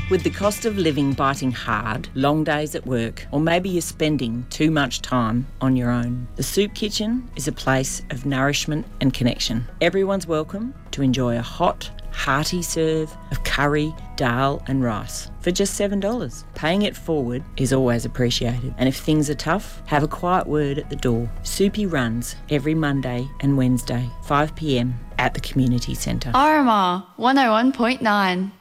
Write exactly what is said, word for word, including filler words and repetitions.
With the cost of living biting hard, long days at work, or maybe you're spending too much time on your own, the Soup Kitchen is a place of nourishment and connection. Everyone's welcome to enjoy a hot, hearty serve of curry, dal and rice for just seven dollars. Paying it forward is always appreciated. And if things are tough, have a quiet word at the door. Soupy runs every Monday and Wednesday, five p m at the Community Centre. R M R one oh one point nine.